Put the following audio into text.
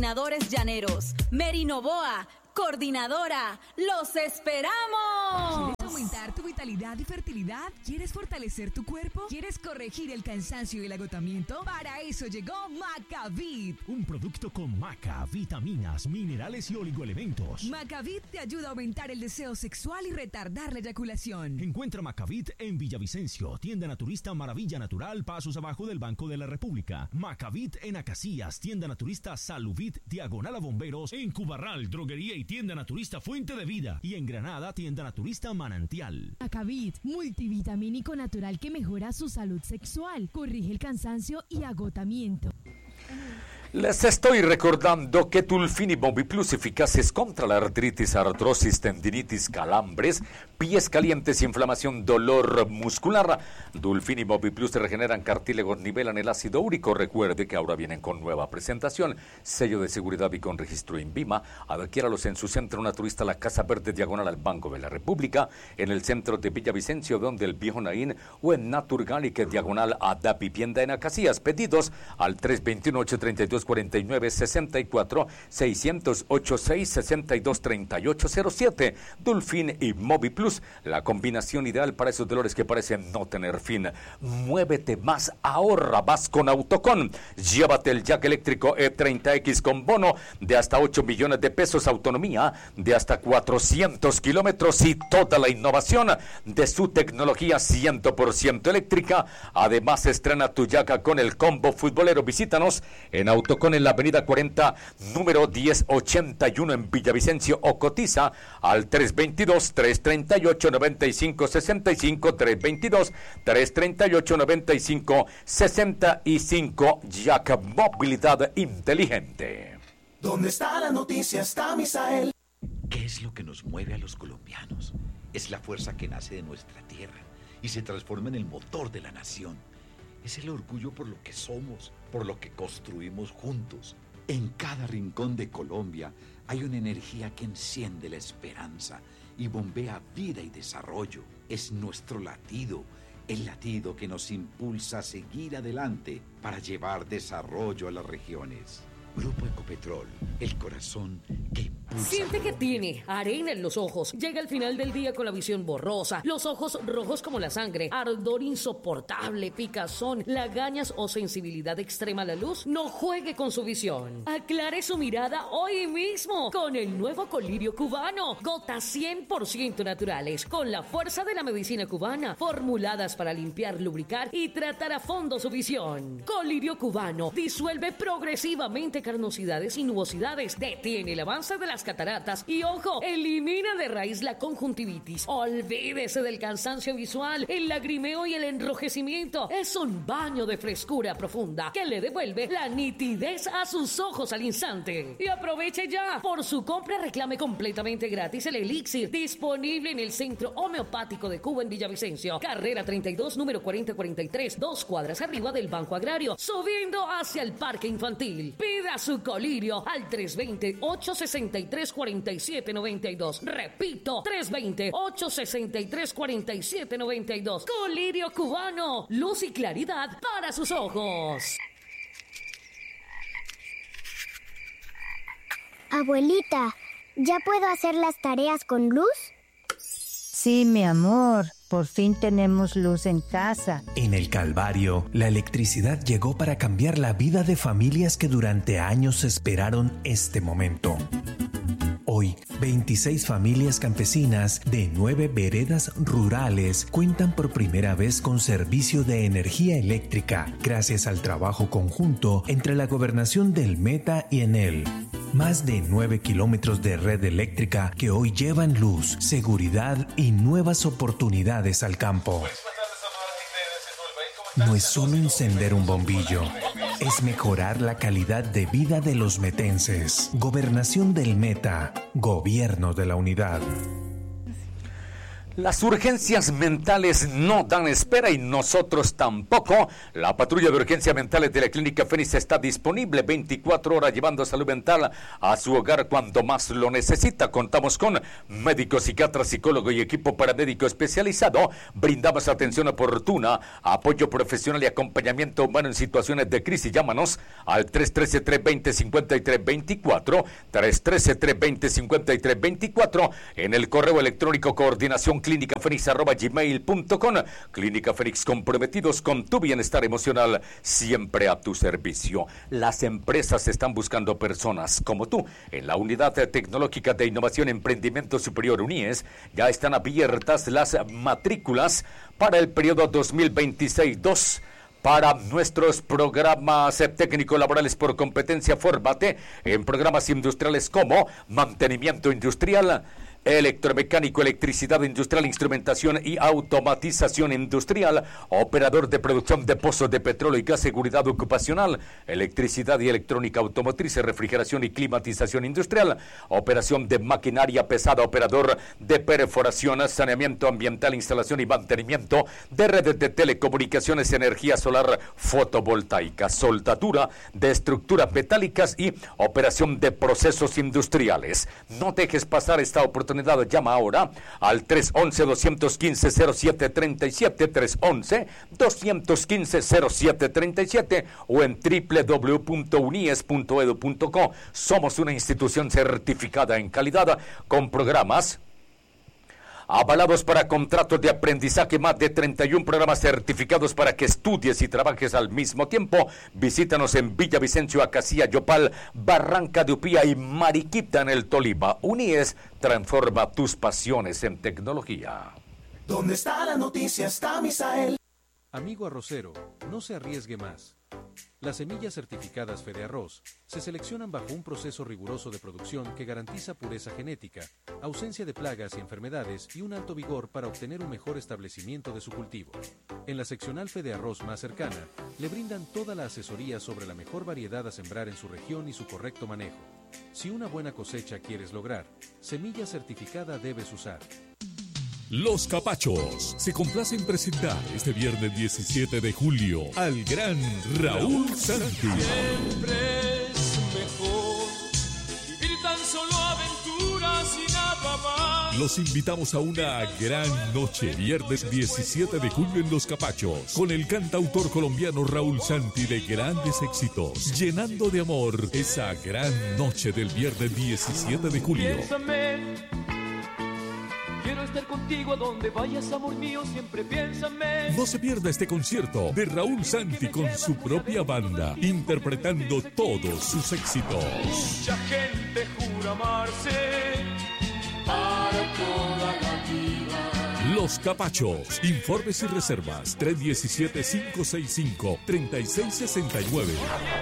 Coordinadores Llaneros, Merinoboa, coordinadora, ¡los esperamos! ¿Quieres aumentar tu vitalidad y fertilidad? ¿Quieres fortalecer tu cuerpo? ¿Quieres corregir el cansancio y el agotamiento? Para eso llegó Macavit, un producto con maca, vitaminas, minerales y oligoelementos. Macavit te ayuda a aumentar el deseo sexual y retardar la eyaculación. Encuentra Macavit en Villavicencio, tienda naturista Maravilla Natural, pasos abajo del Banco de la República. Macavit en Acacías, tienda naturista Saluvit, diagonal a Bomberos, en Cubarral, droguería y tienda naturista Fuente de Vida, y en Granada, tienda naturista Manantial. Macavit, multivitamínico natural que mejora su salud sexual, corrige el cansancio y agotamiento. Les estoy recordando que Dulfin y Moviplus eficaces contra la artritis, artrosis, tendinitis, calambres, pies calientes, inflamación, dolor muscular. Dulfin y Moviplus regeneran cartílagos, nivelan el ácido úrico. Recuerde que ahora vienen con nueva presentación, sello de seguridad y con registro INVIMA. Adquiéralos en su centro naturista La Casa Verde, diagonal al Banco de la República, en el centro de Villavicencio, donde el Viejo Naín, o en Naturgálica, diagonal a Dapipienda en Acacías. Pedidos al 321-832-4964, 608-662-3807. Dulfin y Moviplus, la combinación ideal para esos dolores que parecen no tener fin. Muévete más, ahorra más con Autocon. Llévate el jack eléctrico E30X con bono de hasta 8 millones de pesos, autonomía de hasta 400 kilómetros y toda la innovación de su tecnología 100% eléctrica. Además, estrena tu jack con el combo futbolero. Visítanos en Autocon en la avenida 40, número 1081 en Villavicencio, o cotiza al 322-338-9565, 338-9565. Jack, movilidad inteligente. ¿Dónde está la noticia? Está Misael. ¿Qué es lo que nos mueve a los colombianos? Es la fuerza que nace de nuestra tierra y se transforma en el motor de la nación. Es el orgullo por lo que somos, por lo que construimos juntos. En cada rincón de Colombia hay una energía que enciende la esperanza y bombea vida y desarrollo. Es nuestro latido, el latido que nos impulsa a seguir adelante para llevar desarrollo a las regiones. Grupo Ecopetrol, el corazón que impulsa. Siente que tiene arena en los ojos. Llega al final del día con la visión borrosa, los ojos rojos como la sangre, ardor insoportable, picazón, lagañas o sensibilidad extrema a la luz. No juegue con su visión. Aclare su mirada hoy mismo con el nuevo colirio cubano. Gotas 100% naturales, con la fuerza de la medicina cubana, formuladas para limpiar, lubricar y tratar a fondo su visión. Colirio cubano disuelve progresivamente carnosidades y nubosidades, detiene el avance de las cataratas y, ojo, elimina de raíz la conjuntivitis. Olvídese del cansancio visual, el lagrimeo y el enrojecimiento. Es un baño de frescura profunda que le devuelve la nitidez a sus ojos al instante. Y aproveche ya. Por su compra reclame completamente gratis el elixir, disponible en el Centro Homeopático de Cuba en Villavicencio, carrera 32, número 4043, 2 cuadras arriba del Banco Agrario, subiendo hacia el Parque Infantil. Pida su colirio al 320-863-4792. Repito, 320-863-4792. Colirio cubano, luz y claridad para sus ojos. Abuelita, ¿ya puedo hacer las tareas con luz? Sí, mi amor. Por fin tenemos luz en casa. En el Calvario, la electricidad llegó para cambiar la vida de familias que durante años esperaron este momento. Hoy, 26 familias campesinas de 9 veredas rurales cuentan por primera vez con servicio de energía eléctrica, gracias al trabajo conjunto entre la Gobernación del Meta y Enel. Más de 9 kilómetros de red eléctrica que hoy llevan luz, seguridad y nuevas oportunidades al campo. No es solo encender un bombillo, es mejorar la calidad de vida de los metenses. Gobernación del Meta, Gobierno de la Unidad. Las urgencias mentales no dan espera y nosotros tampoco. La patrulla de urgencias mentales de la Clínica Fénix está disponible 24 horas llevando salud mental a su hogar cuando más lo necesita. Contamos con médico, psiquiatra, psicólogo y equipo paramédico especializado. Brindamos atención oportuna, apoyo profesional y acompañamiento humano en situaciones de crisis. Llámanos al 313-320-5324, 313-320-5324, en el correo electrónico coordinación clínicafenix@gmail.com. Clínica Fénix, comprometidos con tu bienestar emocional, siempre a tu servicio. Las empresas están buscando personas como tú. En la Unidad Tecnológica de Innovación y Emprendimiento Superior UNIES ya están abiertas las matrículas para el periodo 2026-2. Para nuestros programas técnicos laborales por competencia, fórmate en programas industriales como mantenimiento industrial, electromecánico, electricidad industrial, instrumentación y automatización industrial, operador de producción de pozos de petróleo y gas, seguridad ocupacional, electricidad y electrónica automotriz, refrigeración y climatización industrial, operación de maquinaria pesada, operador de perforación, saneamiento ambiental, instalación y mantenimiento de redes de telecomunicaciones, energía solar fotovoltaica, soldadura de estructuras metálicas y operación de procesos industriales. No dejes pasar esta oportunidad. Llama ahora al 311-215-0737, 311-215-0737 o en www.unies.edu.co. Somos una institución certificada en calidad con programas avalados para contratos de aprendizaje, más de 31 programas certificados para que estudies y trabajes al mismo tiempo. Visítanos en Villavicencio, Acacía, Yopal, Barranca de Upía y Mariquita en el Tolima. UNIES transforma tus pasiones en tecnología. ¿Dónde está la noticia? Está Misael. Amigo arrocero, no se arriesgue más. Las semillas certificadas FedeArroz se seleccionan bajo un proceso riguroso de producción que garantiza pureza genética, ausencia de plagas y enfermedades y un alto vigor para obtener un mejor establecimiento de su cultivo. En la seccional FedeArroz más cercana, le brindan toda la asesoría sobre la mejor variedad a sembrar en su región y su correcto manejo. Si una buena cosecha quieres lograr, semilla certificada debes usar. Los Capachos se complace en presentar este viernes 17 de julio al gran Raúl Santi. Siempre es mejor vivir tan solo aventuras y nada más. Los invitamos a una gran noche, viernes 17 de julio en Los Capachos, con el cantautor colombiano Raúl Santi de grandes éxitos, llenando de amor esa gran noche del viernes 17 de julio. Quiero estar contigo a donde vayas, amor mío, siempre piénsame. No se pierda este concierto de Raúl Santi con su propia banda, interpretando todos sus éxitos. Mucha gente jura amarse para toda la vida. Los Capachos. Informes y reservas 317-565-3669.